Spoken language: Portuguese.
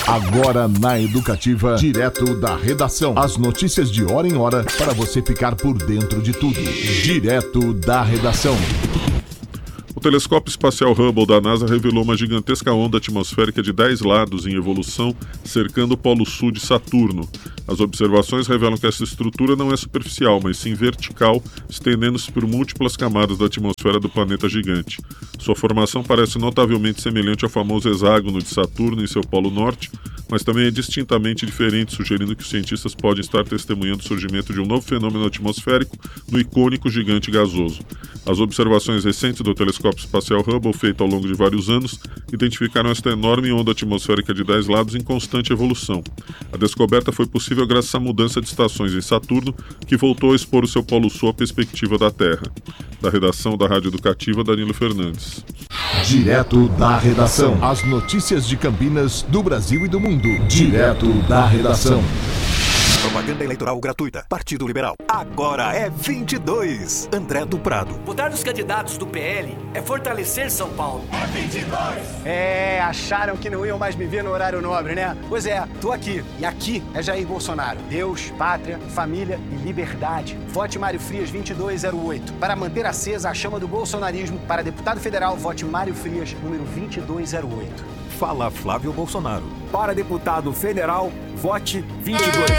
Agora na Educativa, direto da redação. As notícias de hora em hora para você ficar por dentro de tudo. Direto da redação. O telescópio espacial Hubble da NASA revelou uma gigantesca onda atmosférica de 10 lados em evolução cercando o polo sul de Saturno. As observações revelam que essa estrutura não é superficial, mas sim vertical, estendendo-se por múltiplas camadas da atmosfera do planeta gigante. Sua formação parece notavelmente semelhante ao famoso hexágono de Saturno em seu polo norte, mas também é distintamente diferente, sugerindo que os cientistas podem estar testemunhando o surgimento de um novo fenômeno atmosférico no icônico gigante gasoso. As observações recentes do telescópio espacial Hubble, feito ao longo de vários anos, identificaram esta enorme onda atmosférica de 10 lados em constante evolução. A descoberta foi possível graças à mudança de estações em Saturno, que voltou a expor o seu polo sul à perspectiva da Terra. Da redação da Rádio Educativa, Danilo Fernandes. Direto da redação. As notícias de Campinas, do Brasil e do mundo. Direto da redação. Propaganda eleitoral gratuita. Partido Liberal. Agora é 22. André do Prado. Votar nos candidatos do PL é fortalecer São Paulo. É 22. Acharam que não iam mais me ver no horário nobre, né? Pois é, tô aqui. E aqui é Jair Bolsonaro. Deus, pátria, família e liberdade. Vote Mário Frias 2208. Para manter acesa a chama do bolsonarismo, para deputado federal, vote Mário Frias, número 2208. Fala Flávio Bolsonaro. Para deputado federal, vote 22.